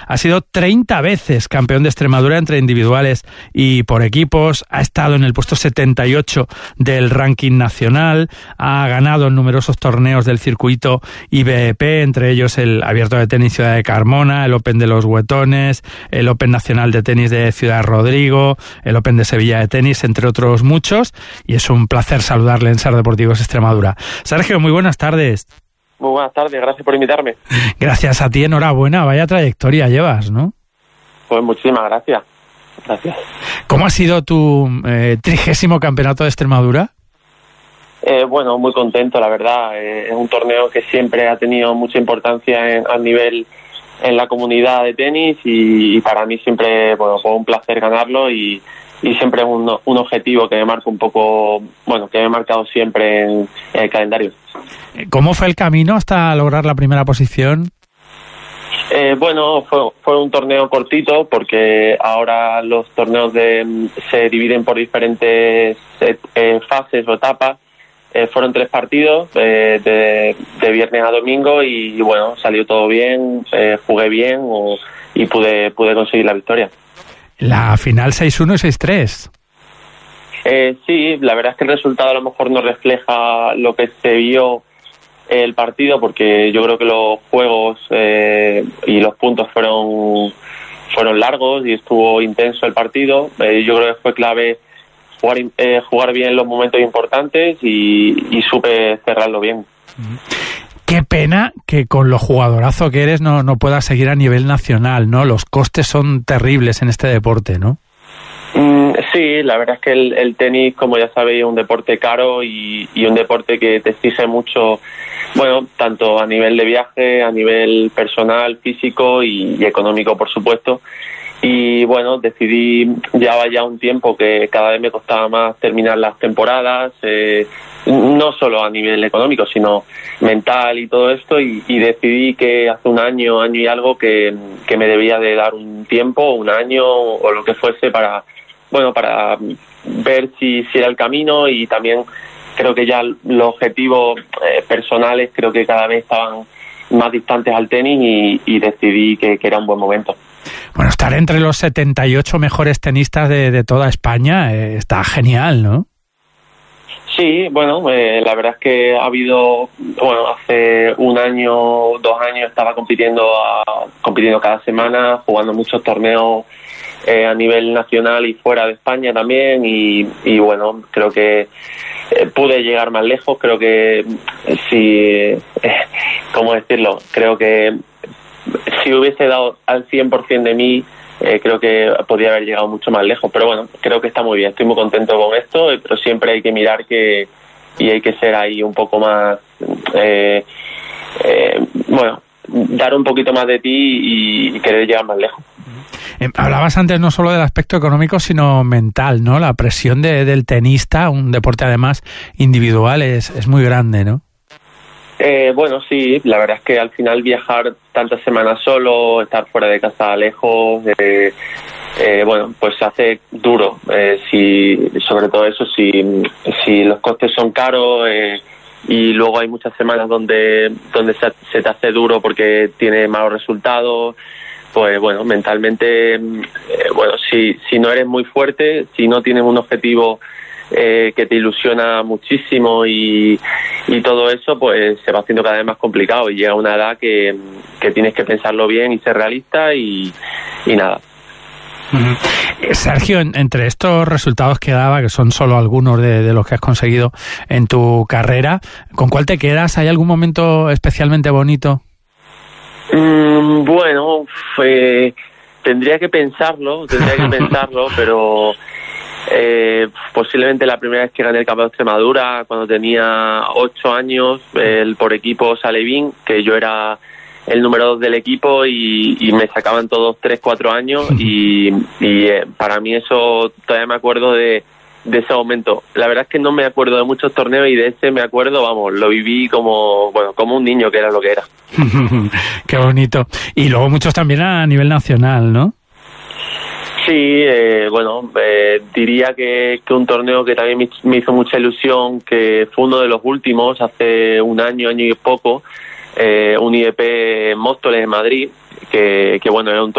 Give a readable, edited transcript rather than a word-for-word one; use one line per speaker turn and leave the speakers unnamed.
ha sido 30 veces campeón de Extremadura entre individuales y por equipos, ha estado en el puesto 78 del ranking nacional, ha ganado en numerosos torneos del circuito IBEP, entre ellos el Abierto de Tenis Ciudad de Carmona, el Open de los Huetones, el Open Nacional de Tenis de Ciudad Rodrigo, el Open de Sevilla de Tenis, entre otros muchos, y es un placer saludarle en SER Deportivos Extremadura. Sergio, muy buenas tardes.
Muy buenas tardes, gracias por invitarme.
Gracias a ti, enhorabuena, vaya trayectoria llevas, ¿no?
Pues muchísimas gracias. Gracias.
¿Cómo ha sido tu 30º campeonato de Extremadura?
Bueno, muy contento, la verdad. Es un torneo que siempre ha tenido mucha importancia a nivel en la comunidad de tenis y para mí siempre, bueno, fue un placer ganarlo y siempre es un objetivo que me marca un poco, bueno, que me he marcado siempre en el calendario.
¿Cómo fue el camino hasta lograr la primera posición?
Bueno, fue un torneo cortito porque ahora los torneos se dividen por diferentes fases o etapas. Fueron 3 partidos de viernes a domingo y bueno, salió todo bien, jugué bien y pude conseguir la victoria.
La final 6-1 y 6-3.
Sí, la verdad es que el resultado a lo mejor no refleja lo que se vio el partido, porque yo creo que los juegos y los puntos fueron largos y estuvo intenso el partido. Yo creo que fue clave jugar bien los momentos importantes y supe cerrarlo bien.
Qué pena que con lo jugadorazo que eres no puedas seguir a nivel nacional, ¿no? Los costes son terribles en este deporte, ¿no?
Sí, la verdad es que el tenis, como ya sabéis, es un deporte caro y un deporte que te exige mucho, bueno, tanto a nivel de viaje, a nivel personal, físico y económico, por supuesto. Y bueno, decidí, llevaba ya un tiempo que cada vez me costaba más terminar las temporadas, no solo a nivel económico, sino mental y todo esto, y decidí que hace un año y algo que me debía de dar un tiempo, un año o lo que fuese para ver si era el camino, y también creo que ya los objetivos personales creo que cada vez estaban más distantes al tenis y decidí que era un buen momento.
Bueno, estar entre los 78 mejores tenistas de toda España está genial, ¿no?
Sí, bueno, la verdad es que ha habido, bueno, hace un año, 2 años estaba compitiendo cada semana, jugando muchos torneos a nivel nacional y fuera de España también y bueno, creo que pude llegar más lejos. Creo que ¿cómo decirlo? Creo que si hubiese dado al 100% de mí, creo que podría haber llegado mucho más lejos, pero bueno, creo que está muy bien, estoy muy contento con esto, pero siempre hay que mirar y hay que ser ahí un poco más, bueno, dar un poquito más de ti y querer llegar más lejos.
Hablabas antes no solo del aspecto económico, sino mental, ¿no? La presión del tenista, un deporte además individual, es muy grande, ¿no?
Bueno, sí, la verdad es que al final viajar tantas semanas solo, estar fuera de casa lejos, bueno, pues se hace duro. Sobre todo eso, si los costes son caros y luego hay muchas semanas donde se te hace duro porque tiene malos resultados, pues bueno, mentalmente, bueno, si no eres muy fuerte, si no tienes un objetivo que te ilusiona muchísimo y todo eso, pues se va haciendo cada vez más complicado y llega una edad que tienes que pensarlo bien y ser realista y nada.
Sergio, entre estos resultados que daba, que son solo algunos de los que has conseguido en tu carrera, ¿con cuál te quedas? ¿Hay algún momento especialmente bonito?
Bueno, tendría que pensarlo, pero posiblemente la primera vez que gané el Campeonato de Extremadura, cuando tenía 8 años, el por equipo Salevín, que yo era el número 2 del equipo y me sacaban todos 3-4 años y para mí eso todavía me acuerdo de ese momento. La verdad es que no me acuerdo de muchos torneos y de ese me acuerdo, vamos, lo viví como un niño, que era lo que era.
Qué bonito. Y luego muchos también a nivel nacional, ¿no?
Sí, bueno, diría que un torneo que también me hizo mucha ilusión, que fue uno de los últimos, hace un año y poco, un IEP Móstoles en Madrid, que bueno, era un